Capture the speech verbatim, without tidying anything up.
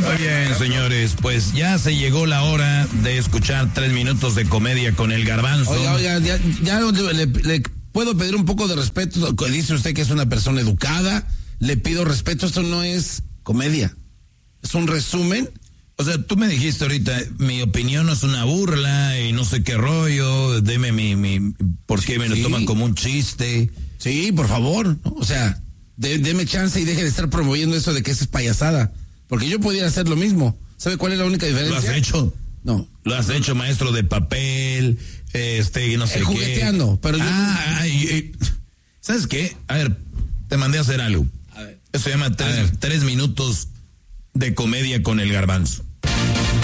Muy bien, señores, pues ya se llegó la hora de escuchar tres minutos de comedia con el Garbanzo. Oiga, oiga, ya, ya le, le puedo pedir un poco de respeto. Dice usted que es una persona educada. Le pido respeto, esto no es comedia. Es un resumen. O sea, tú me dijiste ahorita, mi opinión no es una burla y no sé qué rollo, deme mi, mi, ¿por qué me lo Sí. toman como un chiste? Sí, por favor, ¿no? O sea, de, deme chance y deje de estar promoviendo eso de que eso es payasada. Porque yo pudiera hacer lo mismo. ¿Sabe cuál es la única diferencia? ¿Lo has hecho? No. Lo has hecho, maestro de papel, este, no sé Eh, qué. jugueteando, pero yo... Ah, ay, ay, ¿sabes qué? A ver, te mandé a hacer algo. A ver. Eso se llama tres, tres minutos de comedia con el Garbanzo.